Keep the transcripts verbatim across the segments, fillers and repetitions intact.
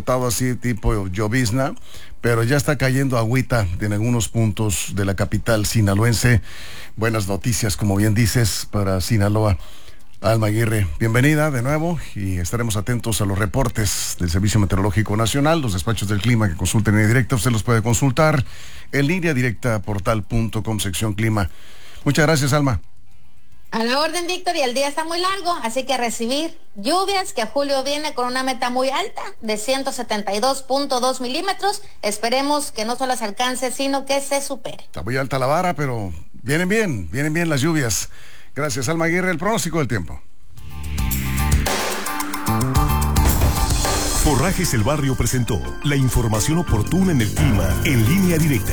comportado así tipo llovizna, pero ya está cayendo agüita en algunos puntos de la capital sinaloense. Buenas noticias, como bien dices, para Sinaloa. Alma Aguirre, bienvenida de nuevo y estaremos atentos a los reportes del Servicio Meteorológico Nacional, los despachos del clima que consulten en directa. Usted los puede consultar en línea directa portal punto com, sección clima. Muchas gracias, Alma. A la orden, Víctor, y el día está muy largo, así que a recibir lluvias, que julio viene con una meta muy alta de ciento setenta y dos punto dos milímetros. Esperemos que no solo se alcance, sino que se supere. Está muy alta la vara, pero vienen bien, vienen bien las lluvias. Gracias, Alma Aguirre. El pronóstico del tiempo. Forrajes El Barrio presentó la información oportuna en el clima en línea directa.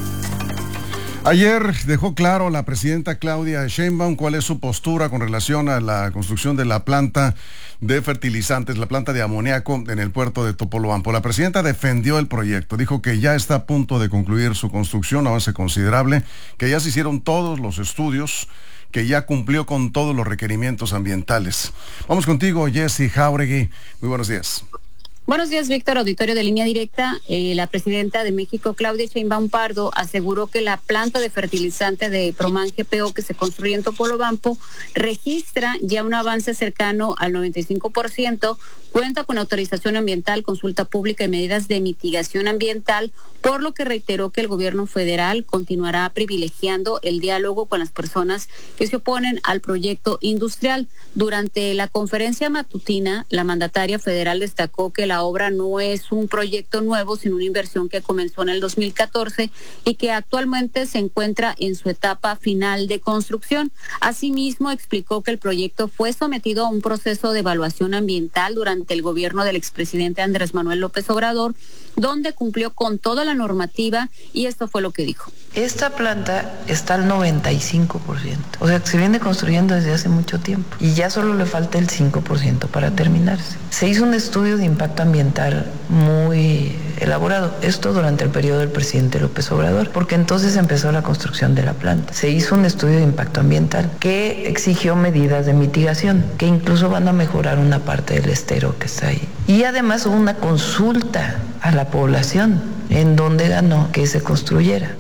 Ayer dejó claro la presidenta Claudia Sheinbaum cuál es su postura con relación a la construcción de la planta de fertilizantes, la planta de amoníaco en el puerto de Topolobampo. La presidenta defendió el proyecto, dijo que ya está a punto de concluir su construcción, avance considerable, que ya se hicieron todos los estudios, que ya cumplió con todos los requerimientos ambientales. Vamos contigo, Jessy Jauregui. Muy buenos días. Buenos días, Víctor, auditorio de Línea Directa. Eh, la presidenta de México, Claudia Sheinbaum Pardo, aseguró que la planta de fertilizante de Proman G P O que se construye en Topolobampo registra ya un avance cercano al noventa y cinco por ciento, cuenta con autorización ambiental, consulta pública y medidas de mitigación ambiental, por lo que reiteró que el gobierno federal continuará privilegiando el diálogo con las personas que se oponen al proyecto industrial. Durante la conferencia matutina, la mandataria federal destacó que la obra no es un proyecto nuevo, sino una inversión que comenzó en el dos mil catorce y que actualmente se encuentra en su etapa final de construcción. Asimismo, explicó que el proyecto fue sometido a un proceso de evaluación ambiental durante el gobierno del expresidente Andrés Manuel López Obrador, donde cumplió con toda la normativa, y esto fue lo que dijo. Esta planta está al noventa y cinco por ciento, o sea que se viene construyendo desde hace mucho tiempo y ya solo le falta el cinco por ciento para terminarse. Se hizo un estudio de impacto ambiental muy elaborado, esto durante el periodo del presidente López Obrador, porque entonces empezó la construcción de la planta. Se hizo un estudio de impacto ambiental que exigió medidas de mitigación, que incluso van a mejorar una parte del estero que está ahí. Y además hubo una consulta a la población en donde ganó que se construyera.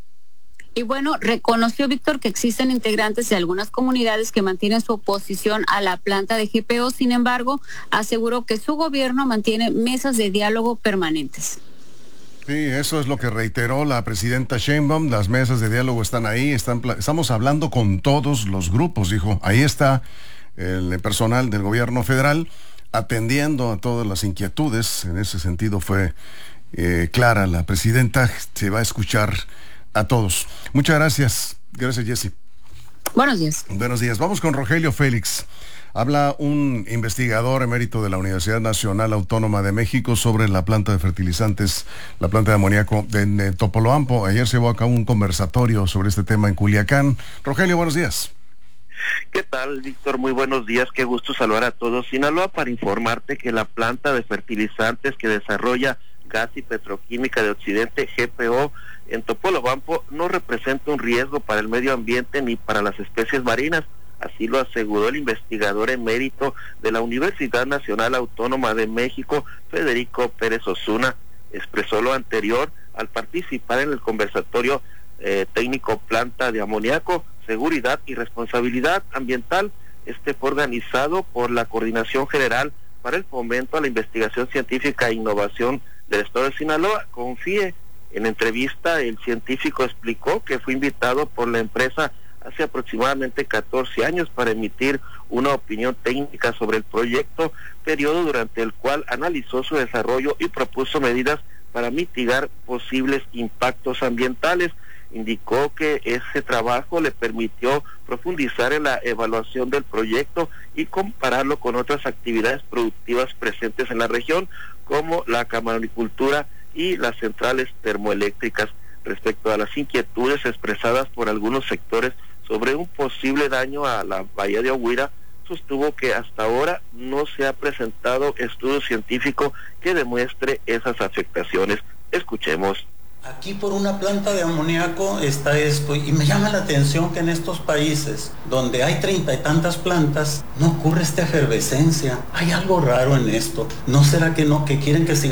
Y bueno, reconoció, Víctor, que existen integrantes de algunas comunidades que mantienen su oposición a la planta de G P O. Sin embargo, aseguró que su gobierno mantiene mesas de diálogo permanentes. Sí, eso es lo que reiteró la presidenta Sheinbaum. Las mesas de diálogo están ahí, están, estamos hablando con todos los grupos, dijo. Ahí está el personal del gobierno federal atendiendo a todas las inquietudes. En ese sentido fue eh, clara la presidenta. Se va a escuchar a todos. Muchas gracias. Gracias, Jessy. Buenos días. Buenos días. Vamos con Rogelio Félix. Habla un investigador emérito de la Universidad Nacional Autónoma de México sobre la planta de fertilizantes, la planta de amoníaco de, de Topolobampo. Ayer se llevó a cabo un conversatorio sobre este tema en Culiacán. Rogelio, buenos días. ¿Qué tal, Víctor? Muy buenos días, qué gusto saludar a todos. Sinaloa, para informarte que la planta de fertilizantes que desarrolla Gas y Petroquímica de Occidente, G P O, en Topolobampo, no representa un riesgo para el medio ambiente ni para las especies marinas. Así lo aseguró el investigador emérito de la Universidad Nacional Autónoma de México, Federico Pérez Osuna. Expresó lo anterior al participar en el conversatorio eh, técnico Planta de Amoníaco, Seguridad y Responsabilidad Ambiental. Este fue organizado por la Coordinación General para el Fomento a la Investigación Científica e Innovación del Estado de Sinaloa, CONFIE. En entrevista, el científico explicó que fue invitado por la empresa hace aproximadamente catorce años para emitir una opinión técnica sobre el proyecto, periodo durante el cual analizó su desarrollo y propuso medidas para mitigar posibles impactos ambientales. Indicó que ese trabajo le permitió profundizar en la evaluación del proyecto y compararlo con otras actividades productivas presentes en la región, como la camanicultura y las centrales termoeléctricas. Respecto a las inquietudes expresadas por algunos sectores sobre un posible daño a la bahía de Oguira, sostuvo que hasta ahora no se ha presentado estudio científico que demuestre esas afectaciones. Escuchemos. Aquí por una planta de amoníaco está esto, y me llama la atención que en estos países donde hay treinta y tantas plantas no ocurre esta efervescencia. Hay algo raro en esto. ¿No será que no, que quieren que sigamos